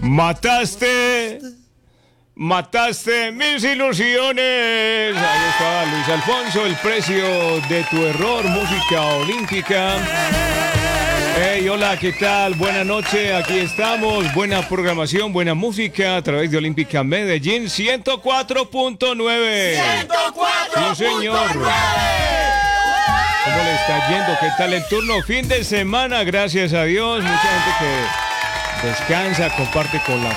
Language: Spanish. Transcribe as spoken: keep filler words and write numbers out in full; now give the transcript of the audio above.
Mataste, mataste mis ilusiones. Ahí está Luis Alfonso, el precio de tu error, música olímpica. Hey, hola, ¿qué tal? Buenas noches, aquí estamos. Buena programación, buena música a través de Olímpica Medellín ciento cuatro punto nueve. ciento cuatro Sí, señor. ¿Cómo le está yendo? ¿Qué tal el turno? Fin de semana, gracias a Dios. Mucha gente que descansa, comparte con la